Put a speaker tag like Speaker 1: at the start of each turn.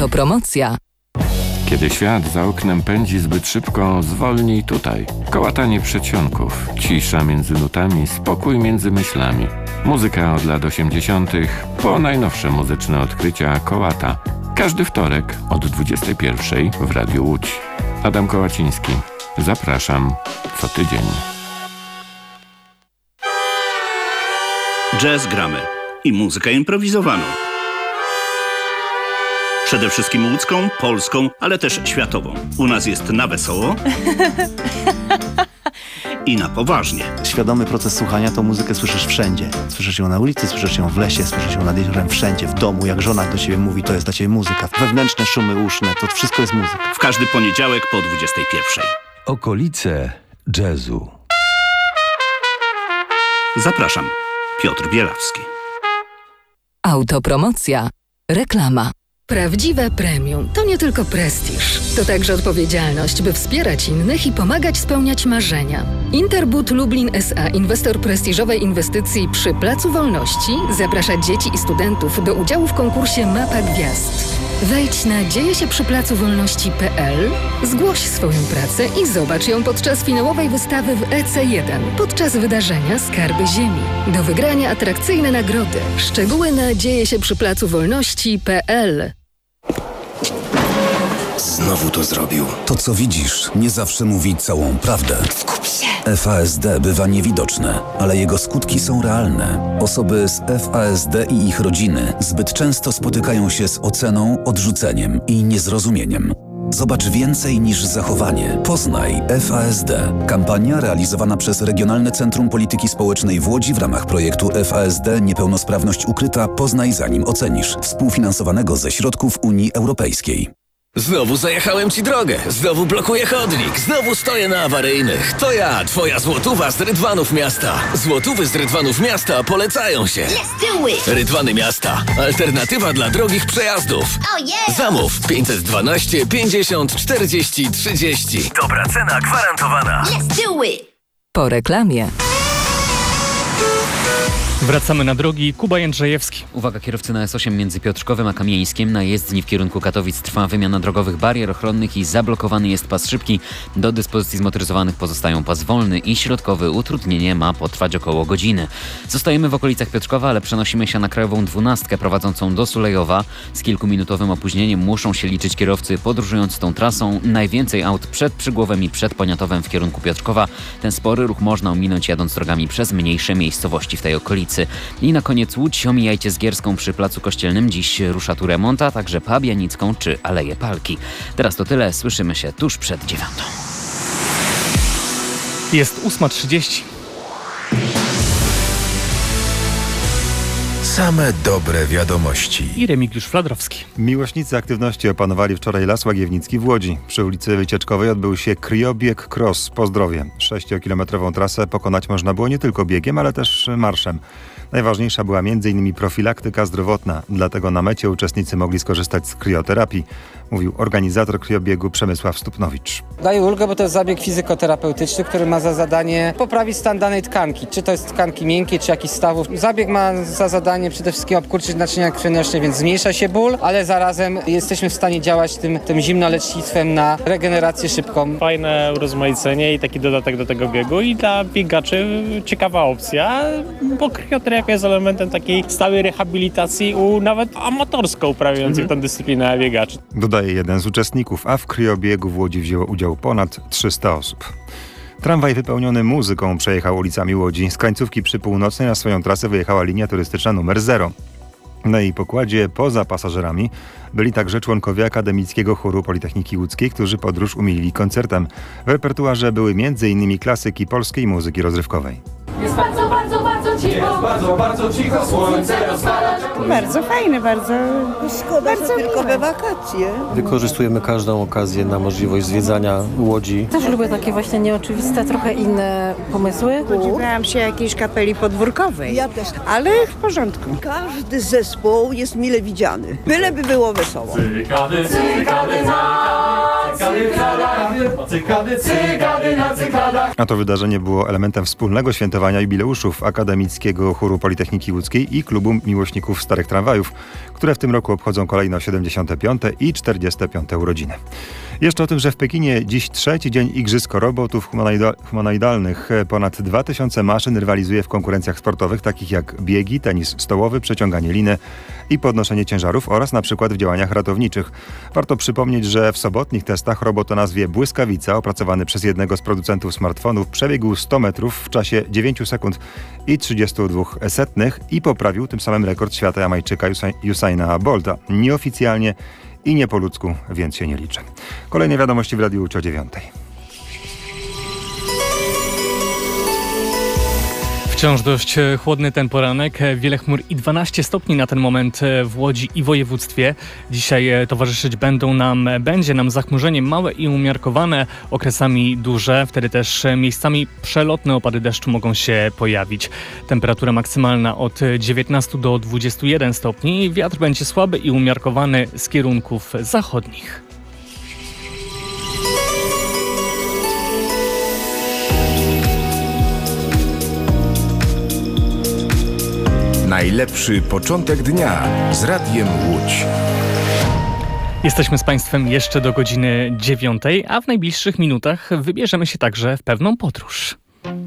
Speaker 1: Autopromocja.
Speaker 2: Kiedy świat za oknem pędzi zbyt szybko, zwolnij tutaj. Kołatanie przedsionków, cisza między nutami, spokój między myślami. Muzyka od lat 80. po najnowsze muzyczne odkrycia Kołata. Każdy wtorek od 21 w Radiu Łódź. Adam Kołaciński. Zapraszam co tydzień.
Speaker 3: Jazz gramy i muzykę improwizowaną. Przede wszystkim łódzką, polską, ale też światową. U nas jest na wesoło i na poważnie.
Speaker 4: Świadomy proces słuchania to muzykę słyszysz wszędzie. Słyszysz ją na ulicy, słyszysz ją w lesie, słyszysz ją nad jeziorem, wszędzie, w domu. Jak żona do ciebie mówi, to jest dla ciebie muzyka. Wewnętrzne szumy uszne, to wszystko jest muzyka.
Speaker 3: W każdy poniedziałek po 21.
Speaker 5: Okolice jazzu.
Speaker 3: Zapraszam. Piotr Bielawski.
Speaker 1: Autopromocja. Reklama.
Speaker 6: Prawdziwe premium to nie tylko prestiż, to także odpowiedzialność, by wspierać innych i pomagać spełniać marzenia. Interbud Lublin S.A., inwestor prestiżowej inwestycji przy Placu Wolności, zaprasza dzieci i studentów do udziału w konkursie Mapa Gwiazd. Wejdź na dziejesieprzyplacowolności.pl, zgłoś swoją pracę i zobacz ją podczas finałowej wystawy w EC1, podczas wydarzenia Skarby Ziemi. Do wygrania atrakcyjne nagrody. Szczegóły na dziejesieprzyplacowolności.pl.
Speaker 7: Znowu to zrobił. To, co widzisz, nie zawsze mówi całą prawdę.
Speaker 8: Skup się!
Speaker 7: FASD bywa niewidoczne, ale jego skutki są realne. Osoby z FASD i ich rodziny zbyt często spotykają się z oceną, odrzuceniem i niezrozumieniem. Zobacz więcej niż zachowanie. Poznaj FASD. Kampania realizowana przez Regionalne Centrum Polityki Społecznej w Łodzi w ramach projektu FASD Niepełnosprawność ukryta. Poznaj zanim ocenisz. Współfinansowanego ze środków Unii Europejskiej.
Speaker 9: Znowu zajechałem ci drogę, znowu blokuję chodnik, znowu stoję na awaryjnych. To ja, twoja złotówa z Rydwanów Miasta. Złotówy z Rydwanów Miasta polecają się.
Speaker 8: Let's do it!
Speaker 9: Rydwany Miasta. Alternatywa dla drogich przejazdów.
Speaker 8: Oh yeah!
Speaker 9: Zamów 512 50 40 30. Dobra cena gwarantowana.
Speaker 8: Let's do it!
Speaker 1: Po reklamie.
Speaker 10: Wracamy na drogi. Kuba Jędrzejewski.
Speaker 11: Uwaga, kierowcy na S8 między Piotrkowem a Kamieńskiem. Na jezdni w kierunku Katowic trwa wymiana drogowych barier ochronnych i zablokowany jest pas szybki. Do dyspozycji zmotoryzowanych pozostają pas wolny i środkowy. Utrudnienie ma potrwać około godziny. Zostajemy w okolicach Piotrkowa, ale przenosimy się na Krajową 12 prowadzącą do Sulejowa. Z kilkuminutowym opóźnieniem muszą się liczyć kierowcy podróżując tą trasą. Najwięcej aut przed Przygłowem i przed Poniatowem w kierunku Piotrkowa. Ten spory ruch można ominąć jadąc drogami przez mniejsze miejscowości w tej okolicy. I na koniec Łódź, omijajcie Zgierską przy Placu Kościelnym. Dziś rusza tu remont, a także Pabianicką czy Aleję Palki. Teraz to tyle, słyszymy się tuż przed 9.
Speaker 10: Jest 8:30.
Speaker 5: Same dobre wiadomości.
Speaker 10: I Remigiusz Fladrowski.
Speaker 12: Miłośnicy aktywności opanowali wczoraj Las Łagiewnicki w Łodzi. Przy ulicy Wycieczkowej odbył się Kryobieg Cross Pozdrowie. 6-kilometrową trasę pokonać można było nie tylko biegiem, ale też marszem. Najważniejsza była m.in. profilaktyka zdrowotna, dlatego na mecie uczestnicy mogli skorzystać z krioterapii, mówił organizator kryobiegu Przemysław Stupnowicz.
Speaker 13: Daje ulgę, bo to jest zabieg fizykoterapeutyczny, który ma za zadanie poprawić stan danej tkanki, czy to jest tkanki miękkiej, czy jakichś stawów. Zabieg ma za zadanie przede wszystkim obkurczyć naczynia krwionośne, więc zmniejsza się ból, ale zarazem jesteśmy w stanie działać tym zimnolecznictwem na regenerację szybką.
Speaker 10: Fajne urozmaicenie i taki dodatek do tego biegu i dla biegaczy ciekawa opcja, bo krioterapia jest elementem takiej stałej rehabilitacji u nawet amatorsko uprawiających tę dyscyplinę biegaczy.
Speaker 12: Dodaje jeden z uczestników, a w kryobiegu w Łodzi wzięło udział ponad 300 osób. Tramwaj wypełniony muzyką przejechał ulicami Łodzi. Z krańcówki przy Północnej na swoją trasę wyjechała linia turystyczna numer 0. Na jej pokładzie poza pasażerami byli także członkowie Akademickiego Chóru Politechniki Łódzkiej, którzy podróż umilili koncertem. W repertuarze były m.in. klasyki polskiej muzyki rozrywkowej.
Speaker 14: Jest bardzo, bardzo, bardzo cicho. Jest bardzo, bardzo cicho. Słońce rozpala.
Speaker 15: Bardzo fajne, bardzo.
Speaker 16: Szkoda, że tylko we wakacje.
Speaker 17: Wykorzystujemy każdą okazję na możliwość zwiedzania Łodzi.
Speaker 18: Też lubię takie właśnie nieoczywiste, trochę inne pomysły.
Speaker 15: Spodziewałam się jakiejś kapeli podwórkowej.
Speaker 16: Ja też.
Speaker 15: Ale w porządku.
Speaker 16: Każdy zespół jest mile widziany. Byleby było wesoło.
Speaker 14: Cykady, cykady, Cygany na cykadach.
Speaker 12: A to wydarzenie było elementem wspólnego świętowania jubileuszów Akademickiego Chóru Politechniki Łódzkiej i Klubu Miłośników Starych Tramwajów, które w tym roku obchodzą kolejno 75. i 45. urodziny. Jeszcze o tym, że w Pekinie dziś trzeci dzień Igrzysk Robotów Humanoidalnych. Ponad 2000 maszyn rywalizuje w konkurencjach sportowych, takich jak biegi, tenis stołowy, przeciąganie liny i podnoszenie ciężarów oraz na przykład w działaniach ratowniczych. Warto przypomnieć, że w sobotnich testach robot o nazwie Błyskawica, opracowany przez jednego z producentów smartfonów, przebiegł 100 metrów w czasie 9 sekund i 32 setnych i poprawił tym samym rekord świata Jamajczyka Usaina Bolta. Nieoficjalnie i nie po ludzku, więc się nie liczy. Kolejne wiadomości w Radiu Łódź o 9:00.
Speaker 8: Wciąż dość chłodny ten poranek, wiele chmur i 12 stopni na ten moment w Łodzi i województwie. Dzisiaj będzie nam zachmurzenie małe i umiarkowane, okresami duże, wtedy też miejscami przelotne opady deszczu mogą się pojawić. Temperatura maksymalna od 19 do 21 stopni, wiatr będzie słaby i umiarkowany z kierunków zachodnich.
Speaker 5: Najlepszy początek dnia z Radiem Łódź.
Speaker 8: Jesteśmy z Państwem jeszcze do godziny 9:00, a w najbliższych minutach wybierzemy się także w pewną podróż.